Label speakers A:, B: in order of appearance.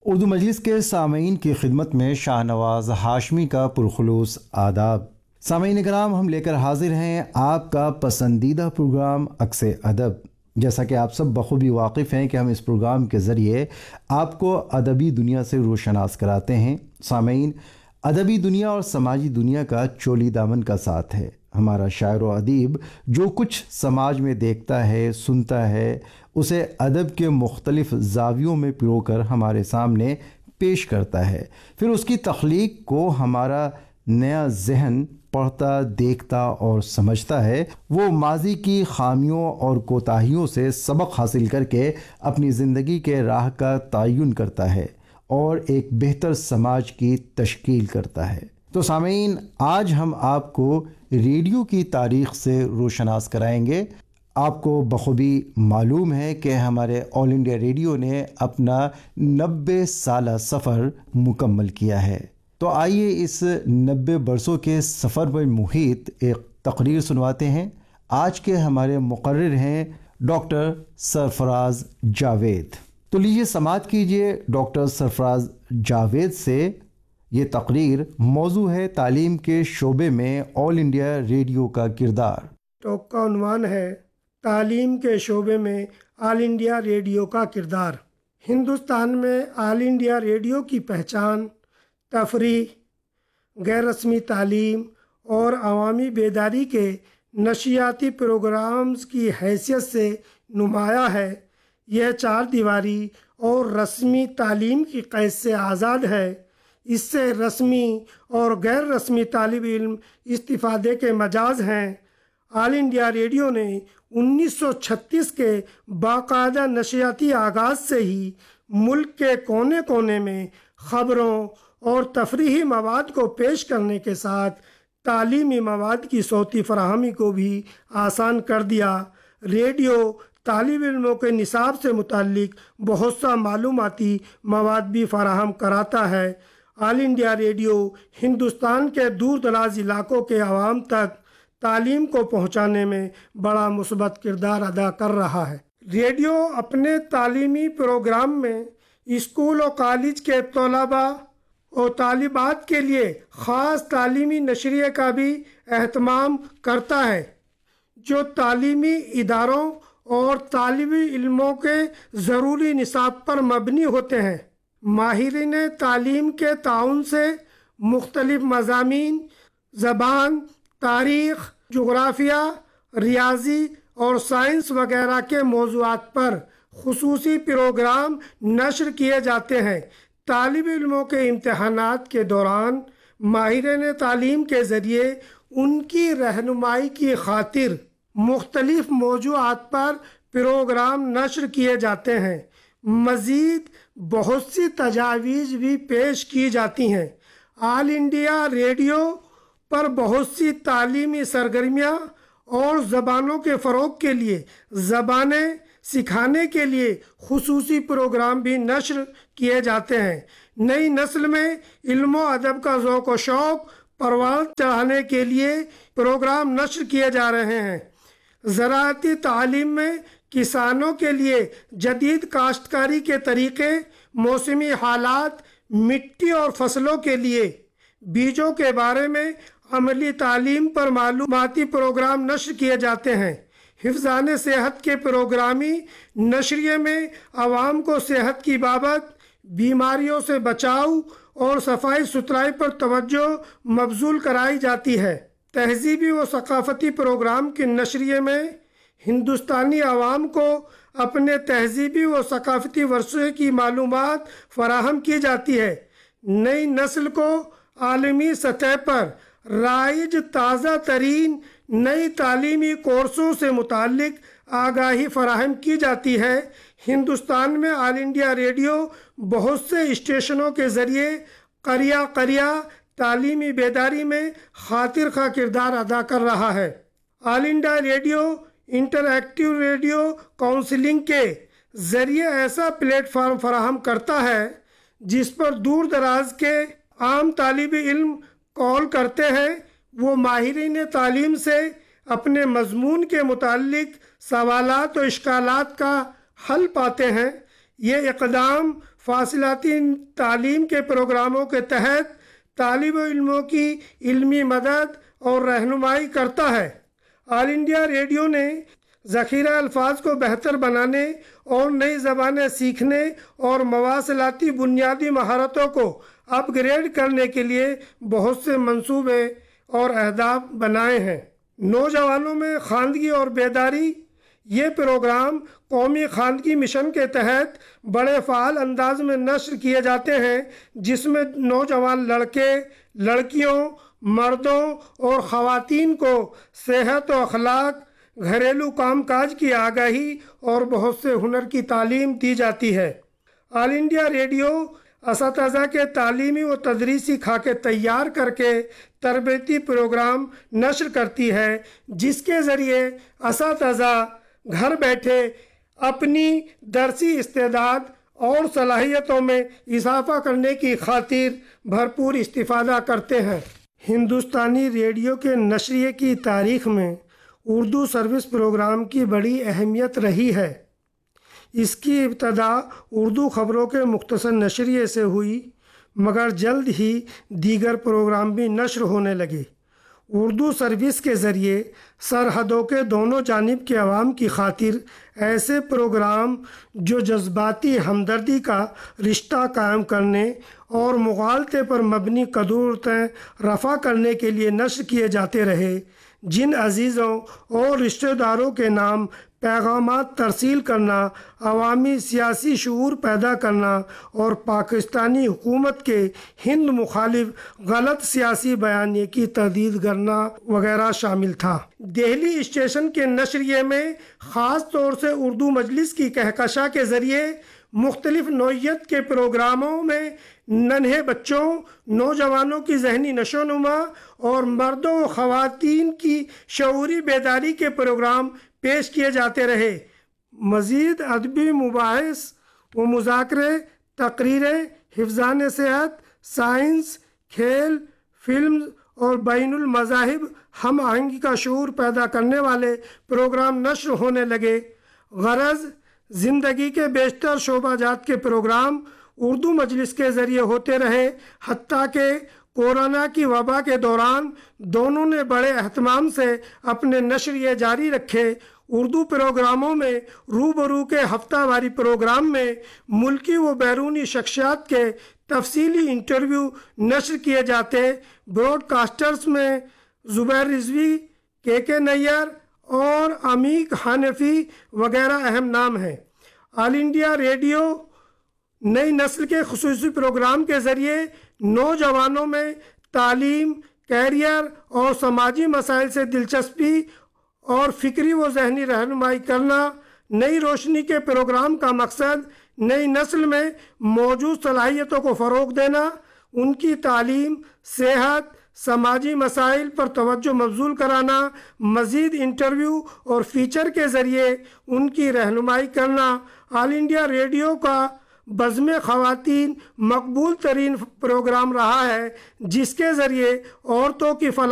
A: اردو مجلس کے سامعین کی خدمت میں شاہ نواز ہاشمی کا پرخلوص آداب۔ سامعین کرام، ہم لے کر حاضر ہیں آپ کا پسندیدہ پروگرام عکس ادب۔ جیسا کہ آپ سب بخوبی واقف ہیں کہ ہم اس پروگرام کے ذریعے آپ کو ادبی دنیا سے روشناس کراتے ہیں۔ سامعین، ادبی دنیا اور سماجی دنیا کا چولی دامن کا ساتھ ہے۔ ہمارا شاعر و ادیب جو کچھ سماج میں دیکھتا ہے، سنتا ہے، اسے ادب کے مختلف زاویوں میں پرو کر ہمارے سامنے پیش کرتا ہے۔ پھر اس کی تخلیق کو ہمارا نیا ذہن پڑھتا، دیکھتا اور سمجھتا ہے۔ وہ ماضی کی خامیوں اور کوتاہیوں سے سبق حاصل کر کے اپنی زندگی کے راہ کا تعین کرتا ہے اور ایک بہتر سماج کی تشکیل کرتا ہے۔ تو سامعین، آج ہم آپ کو ریڈیو کی تاریخ سے روشناس کرائیں گے۔ آپ کو بخوبی معلوم ہے کہ ہمارے آل انڈیا ریڈیو نے اپنا 90 سالہ سفر مکمل کیا ہے۔ تو آئیے اس 90 برسوں کے سفر پر محیط ایک تقریر سنواتے ہیں۔ آج کے ہمارے مقرر ہیں ڈاکٹر سرفراز جاوید۔ تو لیجیے سماعت کیجیے ڈاکٹر سرفراز جاوید سے۔ یہ تقریر موضوع ہے تعلیم کے شعبے میں آل انڈیا ریڈیو کا کردار۔
B: ٹاک کا عنوان ہے تعلیم کے شعبے میں آل انڈیا ریڈیو کا کردار۔ ہندوستان میں آل انڈیا ریڈیو کی پہچان تفریح، غیر رسمی تعلیم اور عوامی بیداری کے نشریاتی پروگرامز کی حیثیت سے نمایاں ہے۔ یہ چار دیواری اور رسمی تعلیم کی قید سے آزاد ہے۔ اس سے رسمی اور غیر رسمی طالب علم استفادے کے مجاز ہیں۔ آل انڈیا ریڈیو نے 1936 کے باقاعدہ نشریاتی آغاز سے ہی ملک کے کونے کونے میں خبروں اور تفریحی مواد کو پیش کرنے کے ساتھ تعلیمی مواد کی صوتی فراہمی کو بھی آسان کر دیا۔ ریڈیو طالب علموں کے نصاب سے متعلق بہت سا معلوماتی مواد بھی فراہم کراتا ہے۔ آل انڈیا ریڈیو ہندوستان کے دور دراز علاقوں کے عوام تک تعلیم کو پہنچانے میں بڑا مثبت کردار ادا کر رہا ہے۔ ریڈیو اپنے تعلیمی پروگرام میں اسکول و کالج کے طلباء اور طالبات کے لیے خاص تعلیمی نشریے کا بھی اہتمام کرتا ہے، جو تعلیمی اداروں اور طالب علموں کے ضروری نصاب پر مبنی ہوتے ہیں۔ ماہرین تعلیم کے تعاون سے مختلف مضامین، زبان، تاریخ، جغرافیہ، ریاضی اور سائنس وغیرہ کے موضوعات پر خصوصی پروگرام نشر کیے جاتے ہیں۔ طالب علموں کے امتحانات کے دوران ماہرین تعلیم کے ذریعے ان کی رہنمائی کی خاطر مختلف موضوعات پر پروگرام نشر کیے جاتے ہیں۔ مزید بہت سی تجاویز بھی پیش کی جاتی ہیں۔ آل انڈیا ریڈیو پر بہت سی تعلیمی سرگرمیاں اور زبانوں کے فروغ کے لیے زبانیں سکھانے کے لیے خصوصی پروگرام بھی نشر کیے جاتے ہیں۔ نئی نسل میں علم و ادب کا ذوق و شوق پروان چڑھانے کے لیے پروگرام نشر کیے جا رہے ہیں۔ زراعتی تعلیم میں کسانوں کے لیے جدید کاشتکاری کے طریقے، موسمی حالات، مٹی اور فصلوں کے لیے بیجوں کے بارے میں عملی تعلیم پر معلوماتی پروگرام نشر کیے جاتے ہیں۔ حفظان صحت کے پروگرامی نشریے میں عوام کو صحت کی بابت، بیماریوں سے بچاؤ اور صفائی ستھرائی پر توجہ مبذول کرائی جاتی ہے۔ تہذیبی و ثقافتی پروگرام کے نشریے میں ہندوستانی عوام کو اپنے تہذیبی و ثقافتی ورثے کی معلومات فراہم کی جاتی ہے۔ نئی نسل کو عالمی سطح پر رائج تازہ ترین نئی تعلیمی کورسوں سے متعلق آگاہی فراہم کی جاتی ہے۔ ہندوستان میں آل انڈیا ریڈیو بہت سے اسٹیشنوں کے ذریعے قریہ قریہ تعلیمی بیداری میں خاطر خواہ کردار ادا کر رہا ہے۔ آل India radio inter-active radio counselling کے ذریعے ایسا پلیٹ فارم فراہم کرتا ہے جس پر دور دراز کے عام طالب علم کال کرتے ہیں۔ وہ ماہرین تعلیم سے اپنے مضمون کے متعلق سوالات و اشکالات کا حل پاتے ہیں۔ یہ اقدام فاصلاتی تعلیم کے پروگراموں کے تحت طالب علموں کی علمی مدد اور رہنمائی کرتا ہے۔ آل انڈیا ریڈیو نے ذخیرہ الفاظ کو بہتر بنانے اور نئی زبانیں سیکھنے اور مواصلاتی بنیادی مہارتوں کو اپ گریڈ کرنے کے لیے بہت سے منصوبے اور اہداف بنائے ہیں۔ نوجوانوں میں خواندگی اور بیداری، یہ پروگرام قومی خواندگی مشن کے تحت بڑے فعال انداز میں نشر کیے جاتے ہیں، جس میں نوجوان لڑکے، لڑکیوں، مردوں اور خواتین کو صحت و اخلاق، گھریلو کام کاج کی آگاہی اور بہت سے ہنر کی تعلیم دی جاتی ہے۔ آل انڈیا ریڈیو اساتذہ کے تعلیمی و تدریسی خاکے تیار کر کے تربیتی پروگرام نشر کرتی ہے، جس کے ذریعے اساتذہ گھر بیٹھے اپنی درسی استعداد اور صلاحیتوں میں اضافہ کرنے کی خاطر بھرپور استفادہ کرتے ہیں۔ ہندوستانی ریڈیو کے نشریے کی تاریخ میں اردو سروس پروگرام کی بڑی اہمیت رہی ہے۔ اس کی ابتدا اردو خبروں کے مختصر نشریے سے ہوئی، مگر جلد ہی دیگر پروگرام بھی نشر ہونے لگے۔ اردو سروس کے ذریعے سرحدوں کے دونوں جانب کے عوام کی خاطر ایسے پروگرام جو جذباتی ہمدردی کا رشتہ قائم کرنے اور مغالطے پر مبنی قدورتیں رفع کرنے کے لیے نشر کیے جاتے رہے، جن عزیزوں اور رشتہ داروں کے نام پیغامات ترسیل کرنا، عوامی سیاسی شعور پیدا کرنا اور پاکستانی حکومت کے ہند مخالف غلط سیاسی بیانیے کی تردید کرنا وغیرہ شامل تھا۔ دہلی اسٹیشن کے نشریے میں خاص طور سے اردو مجلس کی کہکشاں کے ذریعے مختلف نوعیت کے پروگراموں میں ننھے بچوں، نوجوانوں کی ذہنی نشو و نما اور مردوں و خواتین کی شعوری بیداری کے پروگرام پیش کیے جاتے رہے۔ مزید ادبی مباحث و مذاکرے، تقریریں، حفظان صحت، سائنس، کھیل، فلم اور بین المذاہب ہم آہنگی کا شعور پیدا کرنے والے پروگرام نشر ہونے لگے۔ غرض زندگی کے بیشتر شعبہ جات کے پروگرام اردو مجلس کے ذریعے ہوتے رہے، حتیٰ کہ کورونا کی وبا کے دوران دونوں نے بڑے اہتمام سے اپنے نشریے جاری رکھے۔ اردو پروگراموں میں روبرو کے ہفتہ واری پروگرام میں ملکی و بیرونی شخصیات کے تفصیلی انٹرویو نشر کیے جاتے۔ براڈ کاسٹرز میں زبیر رضوی، کے نیار اور عمیق حنفی وغیرہ اہم نام ہیں۔ آل انڈیا ریڈیو نئی نسل کے خصوصی پروگرام کے ذریعے نوجوانوں میں تعلیم، کیریئر اور سماجی مسائل سے دلچسپی اور فکری و ذہنی رہنمائی کرنا۔ نئی روشنی کے پروگرام کا مقصد نئی نسل میں موجود صلاحیتوں کو فروغ دینا، ان کی تعلیم، صحت، سماجی مسائل پر توجہ مبذول کرانا، مزید انٹرویو اور فیچر کے ذریعے ان کی رہنمائی کرنا۔ آل انڈیا ریڈیو کا بزم خواتین مقبول ترین پروگرام رہا ہے، جس کے ذریعے عورتوں کی فلاح